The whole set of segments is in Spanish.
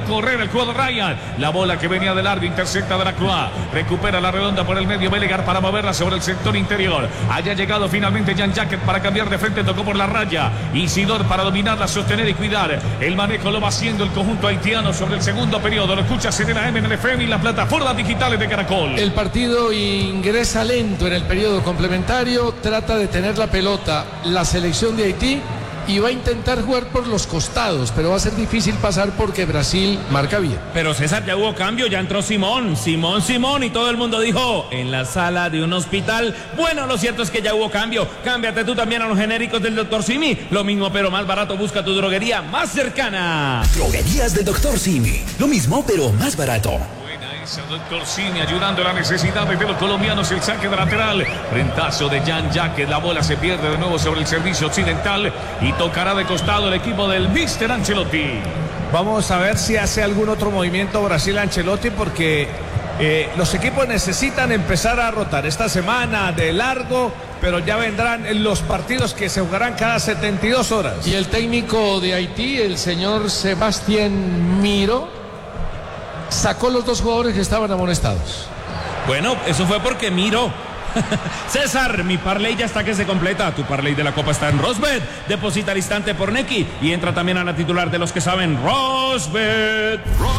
correr el jugador Ryan. La bola que venía del largo, intercepta de la Croix. Recupera la redonda por el medio Belegar para moverla sobre el sector interior. Haya llegado finalmente Jean-Jacques para cambiar de frente, tocó por la raya. Isidor para dominarla, sostener y cuidar. El manejo lo va haciendo el conjunto haitiano sobre el segundo periodo. Lo escucha Serena M en el FM y las plataformas digitales de Caracol. El partido ingresa lento en el periodo complementario. Trata de tener la pelota la selección de Haití y va a intentar jugar por los costados, pero va a ser difícil pasar porque Brasil marca bien. Pero César, ya hubo cambio, ya entró Simón, y todo el mundo dijo, en la sala de un hospital. Bueno, lo cierto es que ya hubo cambio. Cámbiate tú también a los genéricos del Dr. Simi. Lo mismo pero más barato, busca tu droguería más cercana. Droguerías del Dr. Simi. Lo mismo pero más barato. Doctor Simi ayudando a las necesidades de los colombianos. El saque de lateral, frentazo de Jean-Jacques. La bola se pierde de nuevo sobre el servicio occidental y tocará de costado el equipo del Mister Ancelotti. Vamos a ver si hace algún otro movimiento Brasil Ancelotti, porque los equipos necesitan empezar a rotar esta semana de largo, pero ya vendrán los partidos que se jugarán cada 72 horas. Y el técnico de Haití, el señor Sebastián Miro, sacó los dos jugadores que estaban amonestados. Bueno, eso fue porque Miro. César, mi parlay ya está que se completa. Tu parlay de la Copa está en Rosbet. Deposita al instante por Neki y entra también a la titular de los que saben, Rosbet.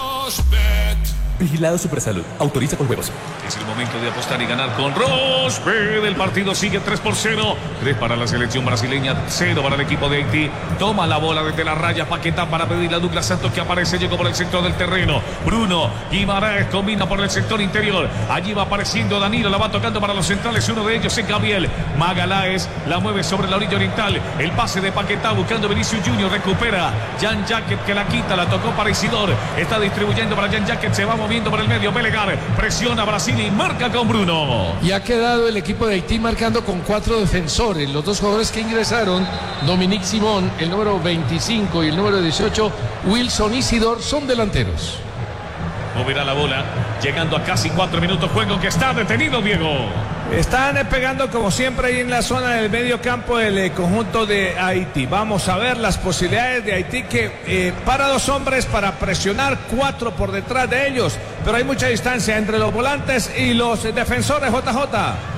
Vigilado Supersalud. Autoriza con juegos. Es el momento de apostar y ganar con Rosbet. El partido sigue 3-0. 3 para la selección brasileña, 0 para el equipo de Haití. Toma la bola desde la raya Paquetá para pedir a Douglas Santos, que aparece. Llegó por el sector del terreno. Bruno Guimaraes combina por el sector interior. Allí va apareciendo Danilo. La va tocando para los centrales. Uno de ellos es Gabriel Magaláes. La mueve sobre la orilla oriental. El pase de Paquetá buscando Vinicius Junior. Recupera Jean-Jacques, que la quita. La tocó para Isidor. Está distribuyendo para Jean-Jacques. Se va moviendo por el medio. Belegar presiona a Brasil y marca con Bruno. Y ha quedado el equipo de Haití marcando con 4 defensores. Los dos jugadores que ingresaron, Dominique Simón, el número 25, y el número 18, Wilson Isidor, son delanteros. Moverá la bola, llegando a casi 4 minutos juego, que está detenido, Diego. Están pegando como siempre ahí en la zona del medio campo del conjunto de Haití. Vamos a ver las posibilidades de Haití, que para 2 hombres para presionar, 4 por detrás de ellos, pero hay mucha distancia entre los volantes y los defensores. JJ.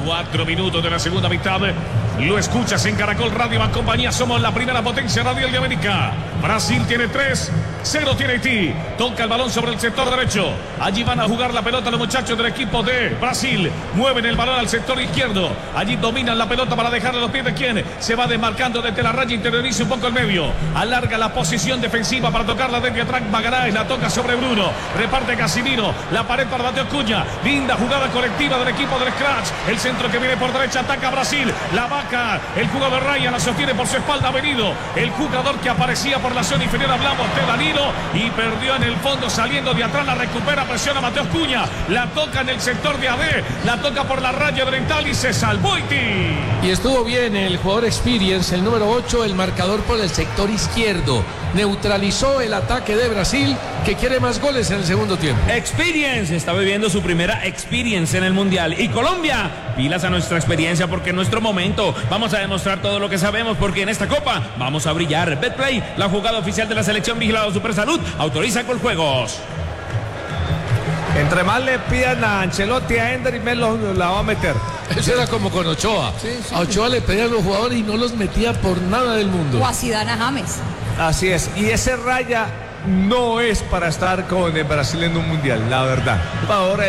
4 minutos de la segunda mitad. Lo escuchas en Caracol Radio y compañía. Somos la primera potencia radial de América. Brasil tiene 3, 0 tiene Haití. Toca el balón sobre el sector derecho. Allí van a jugar la pelota los muchachos del equipo de Brasil. Mueven el balón al sector izquierdo. Allí dominan la pelota para dejarle a los pies de quien se va desmarcando desde la raya, interioriza un poco el medio. Alarga la posición defensiva para tocarla desde atrás. Magaláes la toca sobre Bruno. Reparte Casimiro. La pared para Mateo Cunha. Linda jugada colectiva del equipo del Scratch. El centro que viene por derecha, ataca a Brasil. La vaca. El jugador Ryan la sostiene por su espalda. Ha venido el jugador que aparecía por la zona inferior. Hablamos de Danilo y perdió en el fondo saliendo de atrás. La recupera, presiona Mateo Cunha. La toca en el sector de AD. La toca por la raya oriental y se salvó Haití. Y estuvo bien el jugador Experience, el número 8, el marcador por el sector izquierdo. Neutralizó el ataque de Brasil, que quiere más goles en el segundo tiempo. Experience está viviendo su primera Experience en el Mundial. Y Colombia, pilas a nuestra experiencia, porque en nuestro momento vamos a demostrar todo lo que sabemos, porque en esta Copa vamos a brillar. Betplay, la jugada oficial de la selección, vigilado Supersalud, autoriza con juegos. Entre más le pidan a Ancelotti, a Ender, y menos la va a meter. Eso era como con Ochoa. Sí. A Ochoa le pedían los jugadores y no los metía por nada del mundo. O a Zidane, a James. Así es. Y ese Raya no es para estar con el Brasil en un mundial, la verdad. Un jugador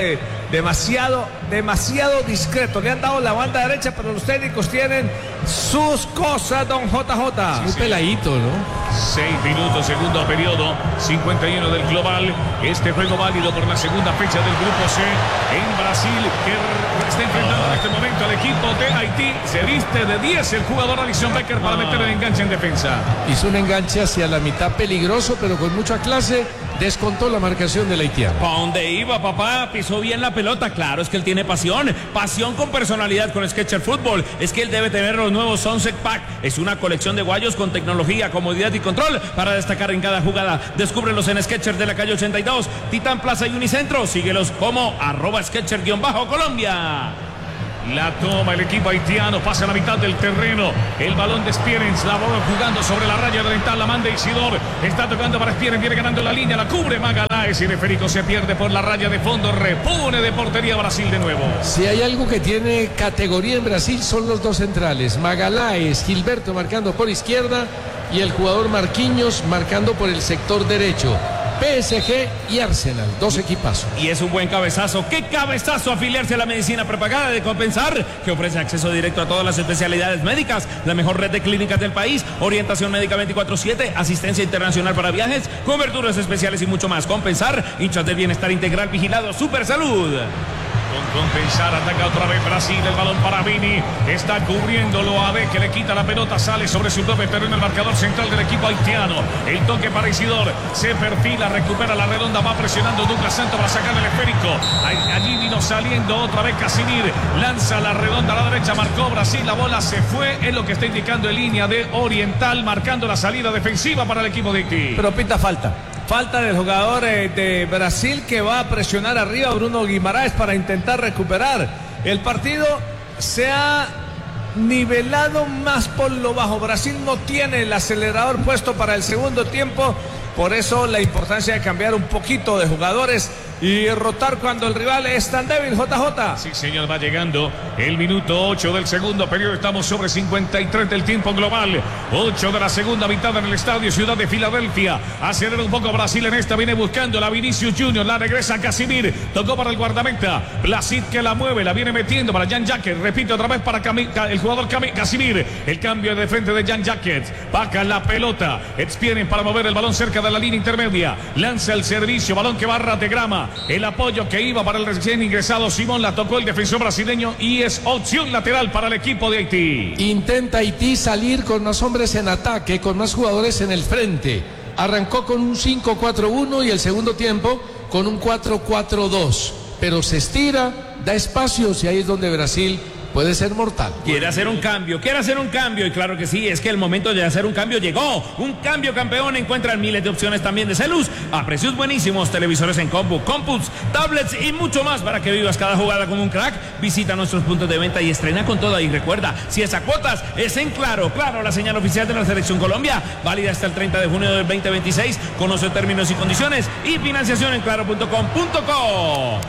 demasiado discreto. Le han dado la banda derecha, pero los técnicos tienen sus cosas, don JJ. Muy peladito, ¿no? 6 minutos, segundo periodo, 51 del global. Este juego válido por la segunda fecha del grupo C en Brasil, que está enfrentando en este momento al equipo de Haití. Se viste de 10 el jugador Alisson Becker para meter el enganche en defensa. Hizo un enganche hacia la mitad peligroso, pero con mucha clase. Descontó la marcación del haitiano. ¿Para dónde iba, papá? Pisó bien la pelota. Claro, es que él tiene pasión. Pasión con personalidad con Sketcher Fútbol. Es que él debe tener los nuevos Sunset Pack. Es una colección de guayos con tecnología, comodidad y control para destacar en cada jugada. Descúbrelos en Sketcher de la calle 82, Titán Plaza y Unicentro. Síguelos como @Sketcher_Colombia. La toma el equipo haitiano, pasa a la mitad del terreno. El balón de Spierens, la bola jugando sobre la raya oriental, la manda Isidor. Está tocando para Spierens, viene ganando la línea, la cubre Magaláes y de Federico se pierde por la raya de fondo. Repone de portería Brasil de nuevo. Si hay algo que tiene categoría en Brasil son los dos centrales. Magaláes, Gilberto marcando por izquierda y el jugador Marquinhos marcando por el sector derecho. PSG y Arsenal, dos equipazos. Y es un buen cabezazo. ¡Qué cabezazo! Afiliarse a la medicina prepagada de Compensar, que ofrece acceso directo a todas las especialidades médicas, la mejor red de clínicas del país, orientación médica 24/7, asistencia internacional para viajes, coberturas especiales y mucho más. Compensar, hinchas del bienestar integral vigilado, Super Salud. Con Compensar, ataca otra vez Brasil, el balón para Vini, está cubriéndolo a que le quita la pelota, sale sobre su propio terreno el marcador central del equipo haitiano. El toque para Isidor, se perfila, recupera la redonda, va presionando Douglas Santos para sacar el esférico. Allí vino saliendo otra vez Casimir, lanza la redonda a la derecha, marcó Brasil, la bola se fue, es lo que está indicando en línea de Oriental, marcando la salida defensiva para el equipo de Haití. Pero pita falta. Falta del jugador de Brasil que va a presionar arriba a Bruno Guimaraes para intentar recuperar. El partido se ha nivelado más por lo bajo. Brasil no tiene el acelerador puesto para el segundo tiempo. Por eso la importancia de cambiar un poquito de jugadores y rotar cuando el rival es tan débil, JJ. Sí, señor, va llegando el minuto 8 del segundo periodo. Estamos sobre 53 del tiempo global. 8 de la segunda mitad en el estadio Ciudad de Filadelfia. Acelera un poco Brasil en esta. Viene buscando la Vinicius Junior. La regresa Casimir. Tocó para el guardameta. Placid que la mueve. La viene metiendo para Jan Jacket. Repite otra vez para el jugador Casimir. El cambio de frente de Jan Jacket. Vaca la pelota. Expiden para mover el balón cerca de la línea intermedia. Lanza el servicio. Balón que barra de grama. El apoyo que iba para el recién ingresado Simón, la tocó el defensor brasileño y es opción lateral para el equipo de Haití. Intenta Haití salir con más hombres en ataque, con más jugadores en el frente. Arrancó con un 5-4-1 y el segundo tiempo con un 4-4-2. Pero se estira, da espacios y ahí es donde Brasil puede ser mortal. Quiere hacer un cambio y claro que sí, es que el momento de hacer un cambio llegó. Un cambio campeón, encuentran miles de opciones también de Celus a precios buenísimos, televisores en compu, computs, tablets y mucho más para que vivas cada jugada como un crack. Visita nuestros puntos de venta y estrena con toda y recuerda, si es a cuotas, es en Claro, la señal oficial de la Selección Colombia, válida hasta el 30 de junio del 2026, conoce términos y condiciones y financiación en claro.com.co.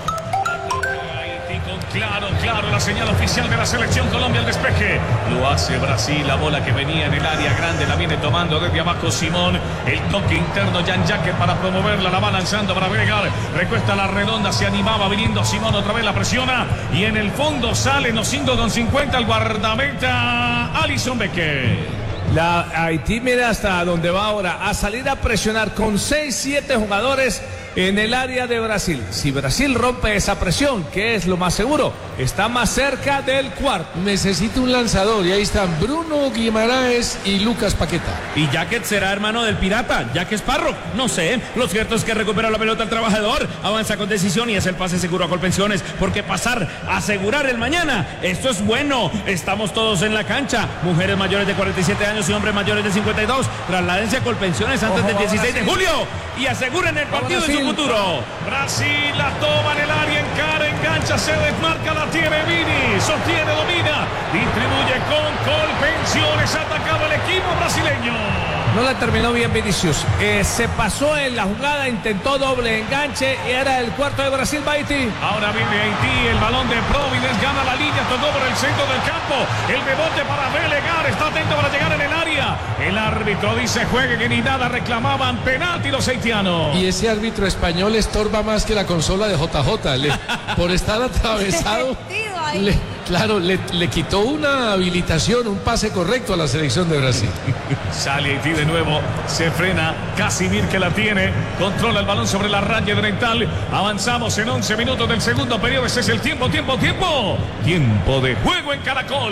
Claro, la señal oficial de la Selección Colombia, el despeje. Lo hace Brasil, la bola que venía en el área grande, la viene tomando desde abajo Simón. El toque interno, Jan Jacket para promoverla, la va lanzando para Venegar. Recuesta la redonda, se animaba, viniendo Simón, otra vez la presiona. Y en el fondo sale, nos 5:50 el guardameta Alisson Becker. La Haití mira hasta dónde va ahora, a salir a presionar con 6-7 jugadores en el área de Brasil. Si Brasil rompe esa presión, que es lo más seguro, está más cerca del cuarto. Necesita un lanzador y ahí están Bruno Guimaraes y Lucas Paquetá. Y Jacket será hermano del pirata, Jack Sparrow. No sé, lo cierto es que recupera la pelota al trabajador, avanza con decisión y es el pase seguro a Colpensiones, porque pasar a asegurar el mañana, esto es bueno. Estamos todos en la cancha, mujeres mayores de 47 años y hombres mayores de 52, trasládense a Colpensiones antes del 16 de julio y aseguren el partido de su futuro. Brasil la toma en el área, encara, engancha, se desmarca, la tiene Vini, sostiene, domina, distribuye con Colpensiones, atacaba el equipo brasileño. No la terminó bien Vinicius, se pasó en la jugada, intentó doble enganche y era el cuarto de Brasil. Haití. Ahora viene Haití, el balón de Providence, gana la línea, tocó por el centro del campo, el rebote para Belegar, está atento para llegar en el área. El árbitro dice juegue, que ni nada, reclamaban penalti los haitianos. Y ese árbitro español estorba más que la consola de JJ, por estar atravesado. Le quitó una habilitación, un pase correcto a la selección de Brasil. Sale Haití de nuevo, se frena, Casimir que la tiene, controla el balón sobre la raya oriental. Avanzamos en 11 minutos del segundo periodo, ese es el tiempo de juego en Caracol.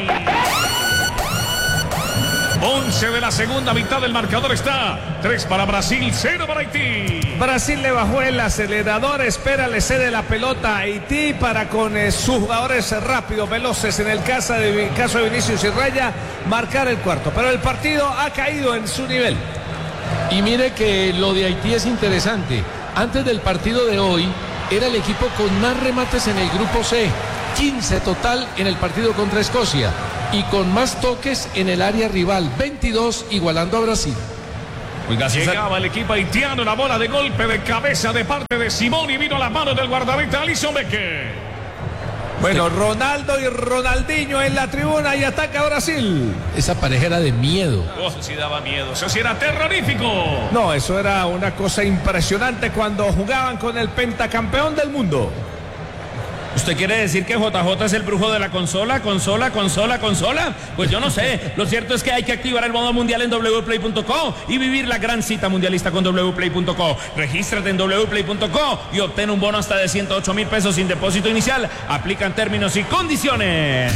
11 de la segunda mitad del marcador está 3 para Brasil, 0 para Haití. Brasil le bajó el acelerador, espera, le cede la pelota a Haití para con sus jugadores rápidos, veloces, en el caso de Vinicius y Raya, marcar el cuarto. Pero el partido ha caído en su nivel. Y mire que lo de Haití es interesante. Antes del partido de hoy era el equipo con más remates en el grupo C. 15 total en el partido contra Escocia y con más toques en el área rival, 22, igualando a Brasil. Llegaba el equipo haitiano, la bola de golpe de cabeza de parte de Simón y vino a las manos del guardameta Alisson Becker. Bueno, Ronaldo y Ronaldinho en la tribuna y ataca a Brasil. Esa pareja era de miedo. Eso sí daba miedo, eso sí era terrorífico. No, eso era una cosa impresionante cuando jugaban con el pentacampeón del mundo. ¿Usted quiere decir que JJ es el brujo de la consola? Pues yo no sé. Lo cierto es que hay que activar el modo mundial en wplay.co y vivir la gran cita mundialista con wplay.co. Regístrate en wplay.co y obtén un bono hasta de 108,000 pesos sin depósito inicial. Aplican términos y condiciones.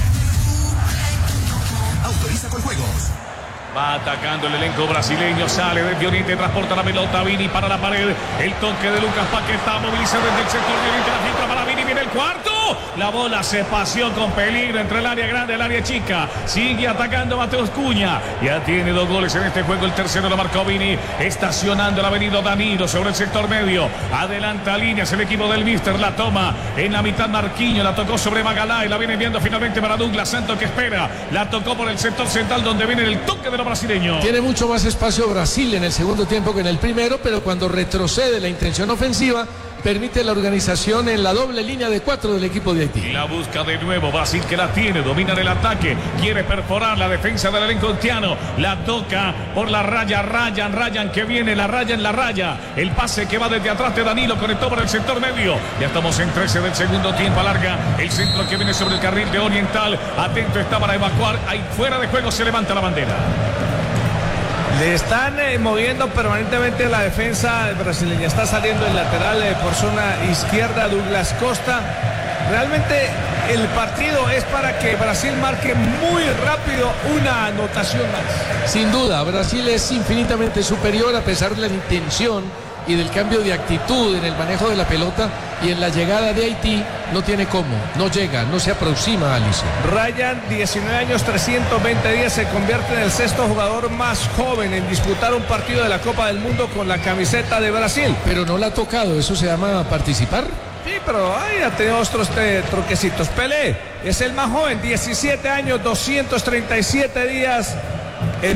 Autoriza con juegos. Va atacando el elenco brasileño, sale desde Oriente, transporta la pelota, Vini para la pared, el toque de Lucas Paquetá, movilizado desde el sector de Oriente, la filtra para Vini, viene el cuarto, la bola se paseó con peligro entre el área grande y el área chica, sigue atacando Mateus Cunha, ya tiene 2 goles en este juego, el tercero lo marcó Vini, estacionando el avenido Danilo sobre el sector medio, adelanta líneas el equipo del Mister, la toma en la mitad Marquinhos, la tocó sobre Magalhães, la viene enviando finalmente para Douglas Santos que espera, la tocó por el sector central donde viene el toque de brasileño. Tiene mucho más espacio Brasil en el segundo tiempo que en el primero, pero cuando retrocede la intención ofensiva, permite la organización en la doble línea de 4 del equipo de Haití. La busca de nuevo, Brasil que la tiene, domina el ataque, quiere perforar la defensa del elenco haitiano, la toca por la raya, Ryan que viene, la raya en la raya, el pase que va desde atrás de Danilo, conectó por el sector medio, ya estamos en 13 del segundo tiempo, alarga el centro que viene sobre el carril de Oriental, atento está para evacuar, ahí fuera de juego se levanta la bandera. Le están moviendo permanentemente la defensa brasileña. Está saliendo el lateral por zona izquierda Douglas Costa. Realmente el partido es para que Brasil marque muy rápido una anotación más. Sin duda, Brasil es infinitamente superior a pesar de la intención y del cambio de actitud en el manejo de la pelota, y en la llegada de Haití no tiene cómo, no llega, no se aproxima a Alisson. Ryan, 19 años, 320 días, se convierte en el 6º jugador más joven en disputar un partido de la Copa del Mundo con la camiseta de Brasil. Pero no la ha tocado, ¿eso se llama participar? Sí, pero ha tenido otros troquecitos. Pelé es el más joven, 17 años, 237 días. En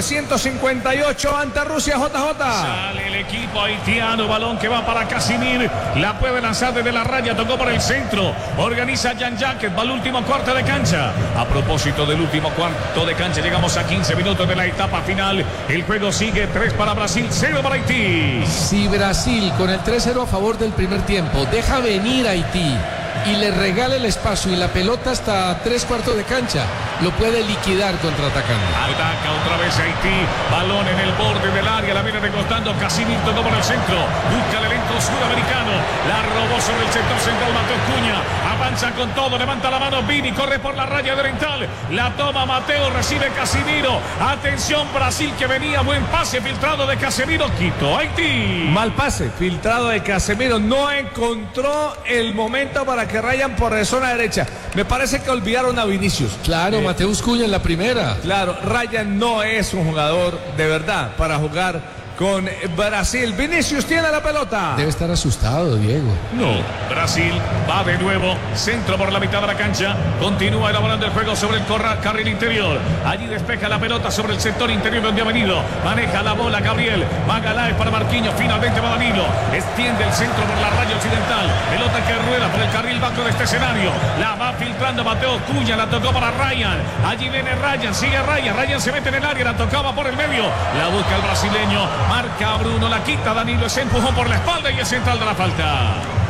1958 ante Rusia, JJ. Sale el equipo haitiano, balón que va para Casimir, la puede lanzar desde la raya, tocó por el centro, organiza Jean-Jacques, va al último cuarto de cancha. A propósito del último cuarto de cancha, llegamos a 15 minutos de la etapa final, el juego sigue, 3 para Brasil, 0 para Haití. Si Brasil con el 3-0 a favor del primer tiempo deja venir a Haití y le regala el espacio y la pelota hasta 3/4 de cancha, lo puede liquidar contraatacando. Ataca otra vez Haití, balón en el borde del área, la viene recostando Casimir, tocó por el centro, busca el elenco sudamericano, la robó sobre el sector central Mateus Cunha, avanza con todo, levanta la mano Vini, corre por la raya de Oriental, la toma Mateo, recibe Casimiro, atención Brasil que venía, buen pase filtrado de Casemiro, quitó Haití. Mal pase, filtrado de Casemiro, no encontró el momento para que Ryan por zona derecha. Me parece que olvidaron a Vinicius. Claro, Mateus Cunha en la primera. Claro, Ryan no es un jugador de verdad para jugar con Brasil. Vinicius tiene la pelota. Debe estar asustado, Diego. No, Brasil va de nuevo, centro por la mitad de la cancha, continúa elaborando el juego sobre el carril interior, allí despeja la pelota sobre el sector interior donde ha venido, maneja la bola Gabriel, Magalhães para Marquinhos, finalmente va Danilo, extiende el centro por la raya occidental, pelota que rueda por el carril bajo de este escenario, la va filtrando Mateo Cunha, la tocó para Ryan, allí viene Ryan, sigue Ryan se mete en el área, la tocaba por el medio, la busca el brasileño, marca a Bruno, la quita Danilo, se empujó por la espalda y es central de la falta.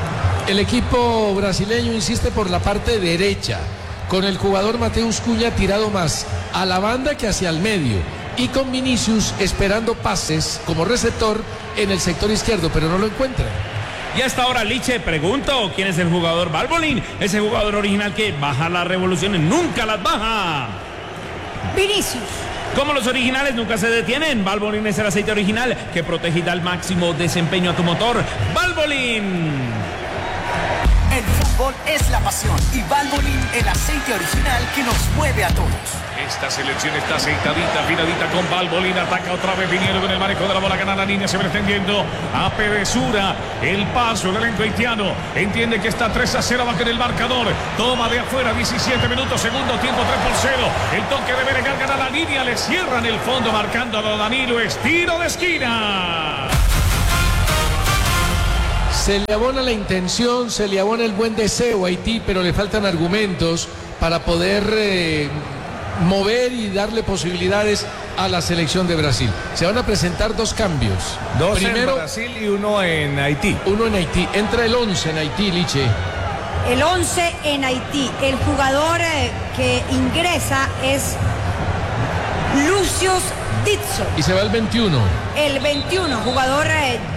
El equipo brasileño insiste por la parte derecha, con el jugador Mateus Cunha tirado más a la banda que hacia el medio, y con Vinicius esperando pases como receptor en el sector izquierdo, pero no lo encuentra. Y hasta ahora, Liche, pregunto, ¿quién es el jugador Valbolín? Ese jugador original que baja las revoluciones, nunca las baja. Vinicius. Como los originales nunca se detienen, Valvoline es el aceite original que protege y da el máximo desempeño a tu motor. Valvoline. El fútbol es la pasión y Valvoline, el aceite original que nos mueve a todos. Esta selección está aceitadita, afinadita con Valvoline. Ataca otra vez Viniero con el manejo de la bola. Gana la línea, se va extendiendo. Apresura el paso del elenco haitiano. Entiende que está 3-0 abajo en el marcador. Toma de afuera, 17 minutos, segundo tiempo, 3-0. El toque de Benegal, gana la línea. Le cierran el fondo marcando a Danilo. Estiro de esquina. Se le abona la intención, se le abona el buen deseo a Haití, pero le faltan argumentos para poder mover y darle posibilidades a la selección de Brasil. Se van a presentar dos cambios. Dos Primero, en Brasil y uno en Haití. Uno en Haití. Entra el 11 en Haití, Liche. El 11 en Haití. El jugador que ingresa es Lucius Ditso. Y se va el 21. El 21, jugador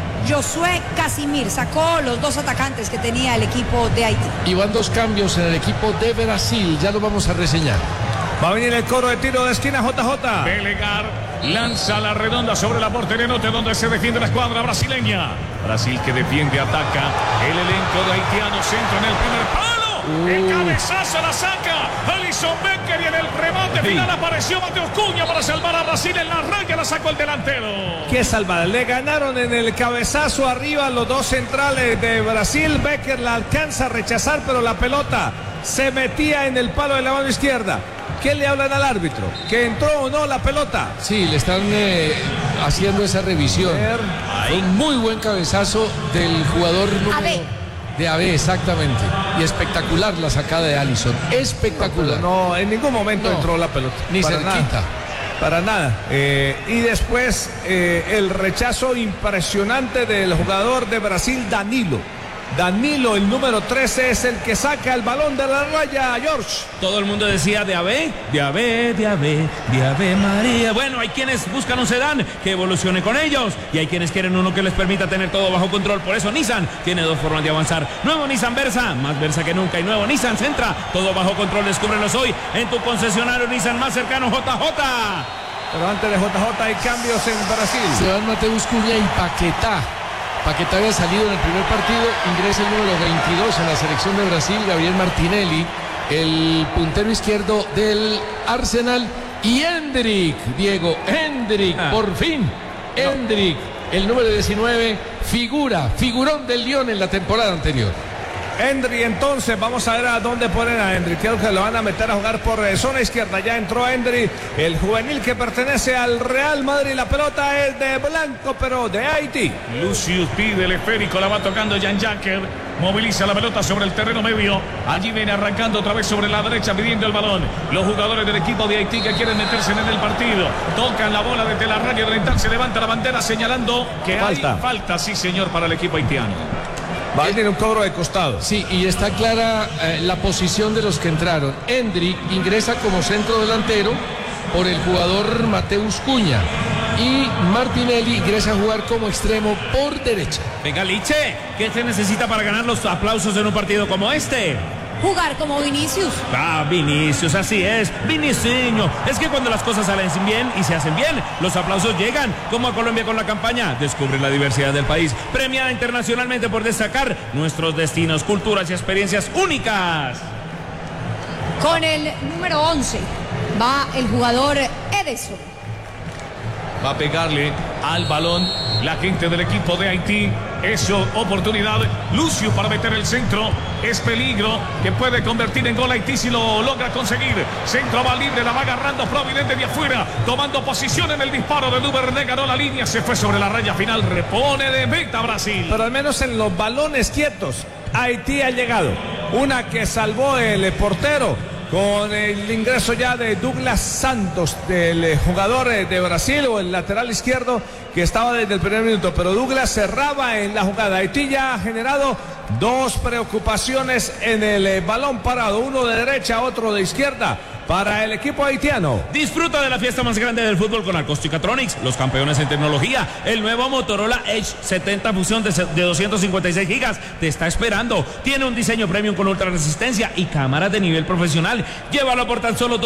Josué Casimir. Sacó los dos atacantes que tenía el equipo de Haití. Y van dos cambios en el equipo de Brasil. Ya lo vamos a reseñar. Va a venir el coro de tiro de esquina, JJ. Belegar lanza la redonda sobre la portería norte, donde se defiende la escuadra brasileña. Brasil que defiende, ataca. El elenco de haitiano, centro en el primer palo. El cabezazo la saca Alisson Becker y en el remate final apareció Mateus Cunha para salvar a Brasil. En la raya la sacó el delantero. Qué salvada. Le ganaron en el cabezazo arriba los dos centrales de Brasil. Becker la alcanza a rechazar, pero la pelota se metía en el palo de la mano izquierda. ¿Qué le hablan al árbitro? ¿Que entró o no la pelota? Sí, le están haciendo esa revisión. Un muy buen cabezazo del jugador número de AB, exactamente. Y espectacular la sacada de Alisson. Espectacular. No, en ningún momento entró la pelota. Ni cerquita. Para nada. Y después el rechazo impresionante del jugador de Brasil, Danilo. Danilo, el número 13, es el que saca el balón de la raya, George. Todo el mundo decía de Ave, de Ave, de Ave, de Ave María. Bueno, hay quienes buscan un sedán que evolucione con ellos y hay quienes quieren uno que les permita tener todo bajo control. Por eso Nissan tiene dos formas de avanzar. Nuevo Nissan Versa, más Versa que nunca. Y nuevo Nissan Sentra, todo bajo control. Descúbrelos hoy en tu concesionario Nissan más cercano, JJ. Pero antes de JJ hay cambios en Brasil. Se van Mateus Cunha y Paquetá. Paquetá había salido en el primer partido, ingresa el número 22 en la selección de Brasil, Gabriel Martinelli, el puntero izquierdo del Arsenal, y Endrick, Diego, Endrick, por fin, Endrick, el número 19, figurón del Lyon en la temporada anterior. Endrick, entonces vamos a ver a dónde ponen a Endrick. Creo que lo van a meter a jugar por zona izquierda. Ya entró Endrick, el juvenil que pertenece al Real Madrid. La pelota es de blanco, pero de Haití. Lucius pide el esférico, la va tocando Jan Jacker. Moviliza la pelota sobre el terreno medio. Allí viene arrancando otra vez sobre la derecha pidiendo el balón. Los jugadores del equipo de Haití que quieren meterse en el partido. Tocan la bola desde la raya oriental. Se levanta la bandera señalando que falta. hay falta, sí señor, para el equipo haitiano. Va a tener un cobro de costado. Sí, y está clara la posición de los que entraron. Endrick ingresa como centro delantero por el jugador Mateus Cunha. Y Martinelli ingresa a jugar como extremo por derecha. Venga, Liche, ¿qué se necesita para ganar los aplausos en un partido como este? Jugar como Vinicius. Ah, Vinicius, así es, Vinicius. Es que cuando las cosas salen bien y se hacen bien, los aplausos llegan, como a Colombia con la campaña Descubre la diversidad del país, premiada internacionalmente por destacar nuestros destinos, culturas y experiencias únicas. Con el número 11 va el jugador Ederson. Va a pegarle al balón la gente del equipo de Haití. Eso, oportunidad. Lucio para meter el centro. Es peligro que puede convertir en gol Haití si lo logra conseguir. Centro va libre, la va agarrando Providente de afuera. Tomando posición en el disparo de Duvernay. Ganó la línea, se fue sobre la raya final. Repone de meta Brasil. Pero al menos en los balones quietos, Haití ha llegado. Una que salvó el portero. Con el ingreso ya de Douglas Santos, del jugador de Brasil, o el lateral izquierdo que estaba desde el primer minuto, pero Douglas cerraba en la jugada. Haití ya ha generado dos preocupaciones en el balón parado, uno de derecha, otro de izquierda, para el equipo haitiano. Disfruta de la fiesta más grande del fútbol con Acousticatronics, los campeones en tecnología. El nuevo Motorola Edge 70 Fusión de 256 gigas te está esperando. Tiene un diseño premium con ultra resistencia y cámaras de nivel profesional. Llévalo por tan solo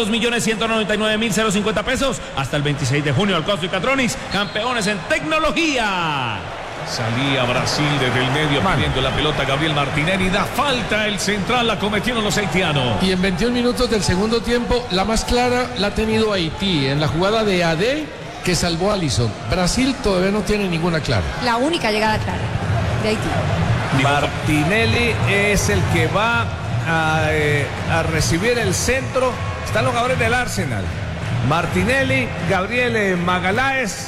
2.199.050 pesos hasta el 26 de junio. Acousticatronics, campeones en tecnología. Salía Brasil desde el medio pidiendo la pelota. Gabriel Martinelli da falta. El central la cometieron los haitianos. Y en 21 minutos del segundo tiempo, la más clara la ha tenido Haití en la jugada de AD que salvó a Alisson. Brasil todavía no tiene ninguna clara. La única llegada clara de Haití. Martinelli es el que va a recibir el centro. Están los jugadores del Arsenal. Martinelli, Gabriel Magaláes.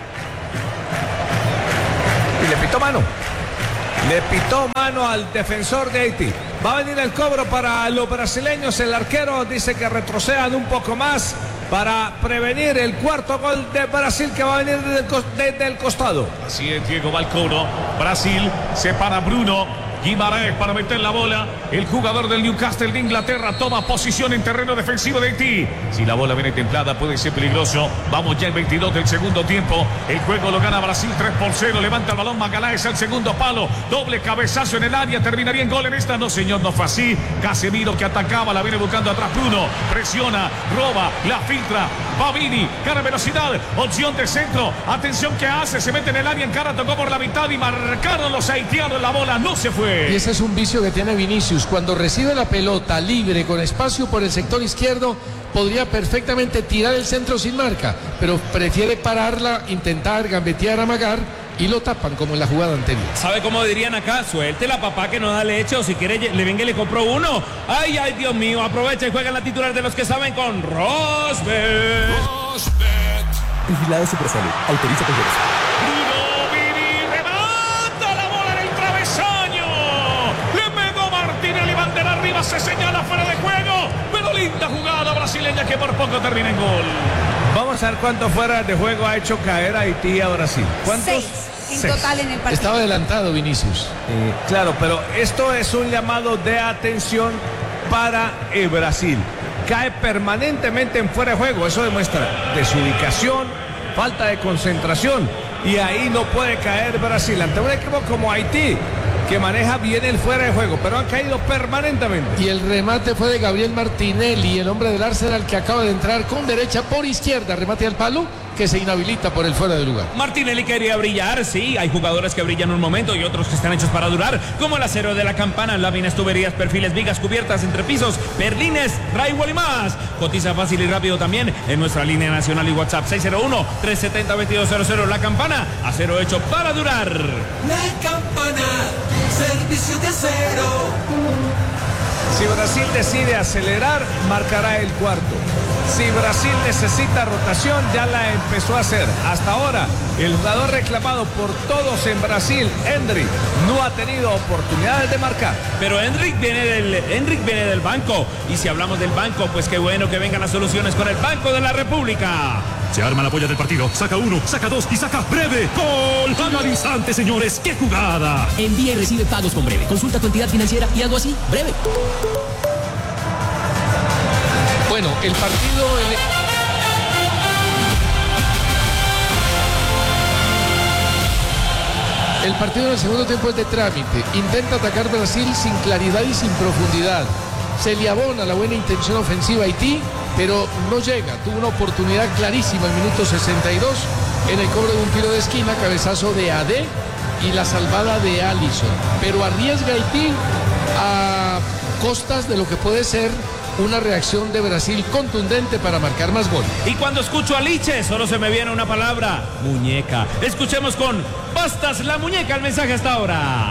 Y le pitó mano. Le pitó mano al defensor de Haití. Va a venir el cobro para los brasileños. El arquero dice que retrocedan un poco más para prevenir el cuarto gol de Brasil que va a venir desde el costado. Así es, Diego va al cobro. Brasil separa Bruno Guimaraes para meter la bola. El jugador del Newcastle de Inglaterra toma posición en terreno defensivo de Haití. Si la bola viene templada puede ser peligroso. Vamos ya el 22 del segundo tiempo. El juego lo gana Brasil 3-0. Levanta el balón Magaláes al segundo palo. Doble cabezazo en el área. Terminaría en gol en esta. No, señor, no fue así. Casemiro que atacaba. La viene buscando atrás Bruno. Presiona, roba, la filtra. Babini, cara velocidad. Opción de centro. Atención que hace. Se mete en el área. En cara tocó por la mitad y marcaron los haitianos. La bola no se fue. Y ese es un vicio que tiene Vinicius. Cuando recibe la pelota libre con espacio por el sector izquierdo, podría perfectamente tirar el centro sin marca, pero prefiere pararla, intentar gambetear, amagar, y lo tapan como en la jugada anterior. ¿Sabe cómo dirían acá? Suelte la papá que no da leche, o si quiere le venga y le compró uno. Ay, ay, Dios mío, aprovecha y juega en la titular de los que saben con Rosbet. Vigilado Supersalud. Autoriza con se señala fuera de juego, pero linda jugada brasileña que por poco termina en gol. Vamos a ver cuántos fuera de juego ha hecho caer a Haití a Brasil. ¿Cuántos? 6 en total en el partido. Estaba adelantado Vinicius. Claro, pero esto es un llamado de atención para Brasil. Cae permanentemente en fuera de juego. Eso demuestra desubicación, falta de concentración. Y ahí no puede caer Brasil ante un equipo como Haití, que maneja bien el fuera de juego, pero han caído permanentemente. Y el remate fue de Gabriel Martinelli, el hombre del Arsenal que acaba de entrar con derecha por izquierda, remate al palo que se inhabilita por el fuera de lugar. Martinelli quería brillar, sí, hay jugadores que brillan un momento y otros que están hechos para durar, como el acero de la campana, láminas, tuberías, perfiles, vigas, cubiertas, entrepisos, berlines, drywall y más. Cotiza fácil y rápido también en nuestra línea nacional y WhatsApp 601-370-2200. La campana, acero hecho para durar. La campana, servicio de acero. Si Brasil decide acelerar, marcará el cuarto. Si Brasil necesita rotación, ya la empezó a hacer. Hasta ahora, el jugador reclamado por todos en Brasil, Endrick, no ha tenido oportunidades de marcar. Pero Endrick viene del banco. Y si hablamos del banco, pues qué bueno que vengan las soluciones con el Banco de la República. Se arma la polla del partido, saca uno, saca dos y saca Breve. ¡Gol! ¡Gana al instante, señores! ¡Qué jugada! Envía y recibe pagos con Breve. Consulta tu entidad financiera y algo así, Breve. Bueno, el partido... El partido en el segundo tiempo es de trámite. Intenta atacar Brasil sin claridad y sin profundidad. Se le abona la buena intención ofensiva a Haití, pero no llega. Tuvo una oportunidad clarísima en minuto 62 en el cobro de un tiro de esquina, cabezazo de AD y la salvada de Alisson. Pero arriesga Haití a costas de lo que puede ser una reacción de Brasil contundente para marcar más gol. Y cuando escucho a Liche, solo se me viene una palabra: muñeca. Escuchemos con Bastas la muñeca el mensaje hasta ahora.